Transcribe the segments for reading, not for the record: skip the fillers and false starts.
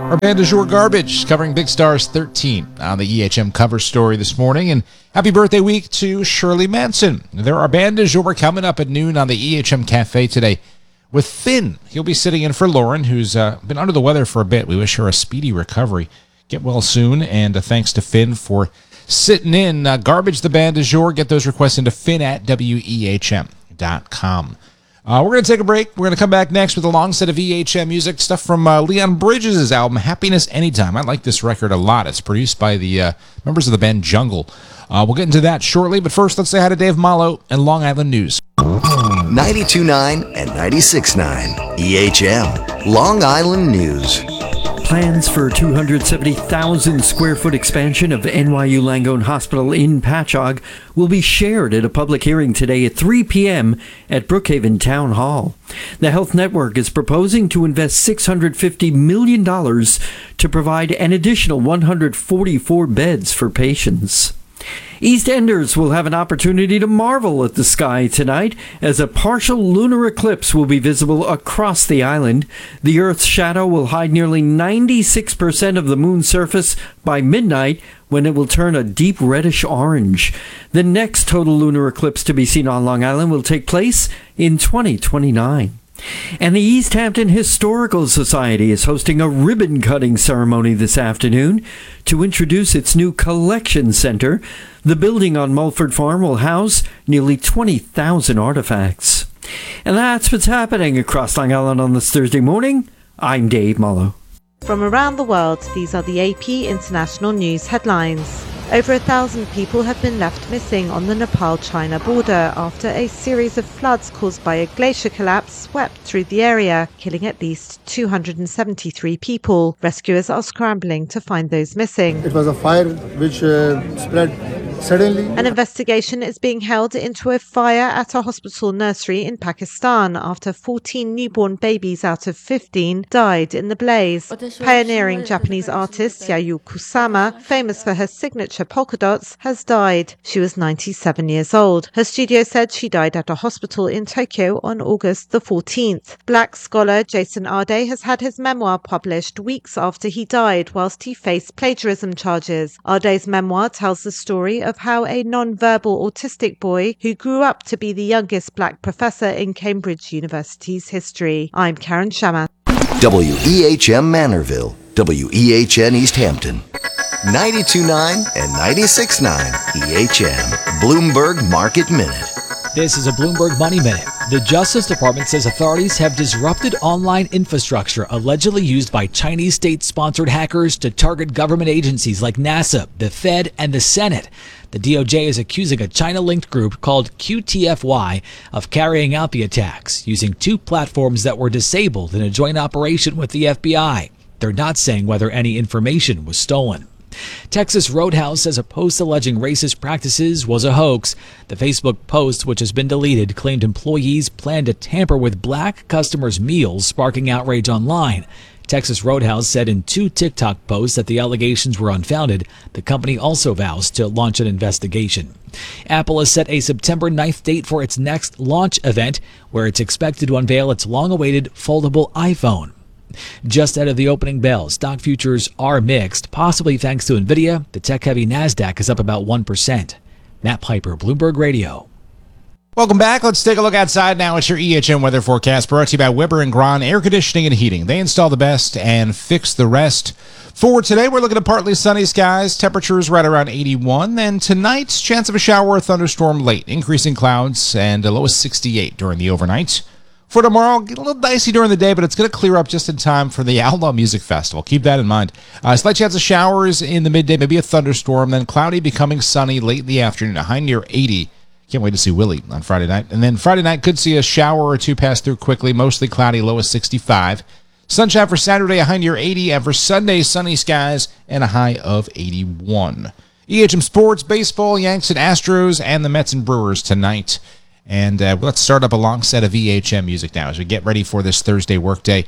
Our band du jour, Garbage, covering Big Stars 13 on the EHM cover story this morning. And happy birthday week to Shirley Manson. There are band du jour coming up at noon on the EHM Cafe today with Finn. He'll be sitting in for Lauren, who's been under the weather for a bit. We wish her a speedy recovery. Get well soon, and thanks to Finn for sitting in. Garbage, the band du jour. Get those requests into finn@wehm.com. We're going to take a break. We're going to come back next with a long set of EHM music, stuff from Leon Bridges' album, Happiness Anytime. I like this record a lot. It's produced by the members of the band Jungle. We'll get into that shortly, but first, let's say hi to Dave Malo and Long Island News. 92.9 and 96.9 EHM, Long Island News. Plans for 270,000 square foot expansion of NYU Langone Hospital in Patchogue will be shared at a public hearing today at 3 p.m. at Brookhaven Town Hall. The Health Network is proposing to invest $650 million to provide an additional 144 beds for patients. EastEnders will have an opportunity to marvel at the sky tonight as a partial lunar eclipse will be visible across the island. The Earth's shadow will hide nearly 96% of the moon's surface by midnight, when it will turn a deep reddish orange. The next total lunar eclipse to be seen on Long Island will take place in 2029. And the East Hampton Historical Society is hosting a ribbon-cutting ceremony this afternoon to introduce its new collection center. The building on Mulford Farm will house nearly 20,000 artifacts. And that's what's happening across Long Island on this Thursday morning. I'm Dave Mullo. From around the world, these are the AP International News headlines. Over 1,000 people have been left missing on the Nepal-China border after a series of floods caused by a glacier collapse swept through the area, killing at least 273 people. Rescuers are scrambling to find those missing. It was a fire which spread suddenly. An investigation is being held into a fire at a hospital nursery in Pakistan after 14 newborn babies out of 15 died in the blaze. Pioneering Japanese artist Yayoi Kusama, famous for her signature polka dots, has died. She was 97 years old. Her studio said she died at a hospital in Tokyo on August the 14th. Black scholar Jason Ade has had his memoir published weeks after he died whilst he faced plagiarism charges. Ade's memoir tells the story of how a non-verbal autistic boy who grew up to be the youngest black professor in Cambridge University's history. I'm Karen Shamma. WEHM Manorville, WEHN East Hampton. 92.9 and 96.9 EHM, Bloomberg Market Minute. This is a Bloomberg Money Minute. The Justice Department says authorities have disrupted online infrastructure allegedly used by Chinese state-sponsored hackers to target government agencies like NASA, the Fed, and the Senate. The DOJ is accusing a China-linked group called QTFY of carrying out the attacks, using two platforms that were disabled in a joint operation with the FBI. They're not saying whether any information was stolen. Texas Roadhouse says a post alleging racist practices was a hoax. The Facebook post, which has been deleted, claimed employees planned to tamper with black customers' meals, sparking outrage online. Texas Roadhouse said in two TikTok posts that the allegations were unfounded. The company also vows to launch an investigation. Apple has set a September 9th date for its next launch event, where it's expected to unveil its long-awaited foldable iPhone. Just ahead of the opening bell, stock futures are mixed, possibly thanks to NVIDIA. The tech-heavy NASDAQ is up about 1%. Matt Piper, Bloomberg Radio. Welcome back. Let's take a look outside now at your EHM weather forecast, brought to you by Weber and Gron Air Conditioning and Heating. They install the best and fix the rest. For today, we're looking at partly sunny skies, temperatures right around 81. Then tonight's chance of a shower or thunderstorm late, increasing clouds, and a low of 68 during the overnight. For tomorrow, get a little dicey during the day, but it's going to clear up just in time for the Outlaw Music Festival. Keep that in mind. Slight chance of showers in the midday, maybe a thunderstorm, then cloudy, becoming sunny late in the afternoon, a high near 80. Can't wait to see Willie on Friday night. And then Friday night could see a shower or two pass through quickly, mostly cloudy, low of 65. Sunshine for Saturday, a high near 80, and for Sunday, sunny skies and a high of 81. EHM Sports, baseball, Yanks and Astros, and the Mets and Brewers tonight. And let's start up a long set of EHM music now as we get ready for this Thursday workday.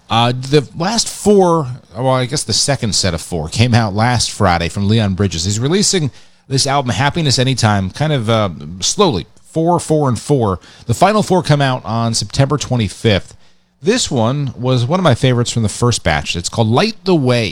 The last four, well, I guess the second set of four, came out last Friday from Leon Bridges. He's releasing this album, Happiness Anytime, kind of slowly, 4, 4, and 4. The final four come out on September 25th. This one was one of my favorites from the first batch. It's called Light the Way.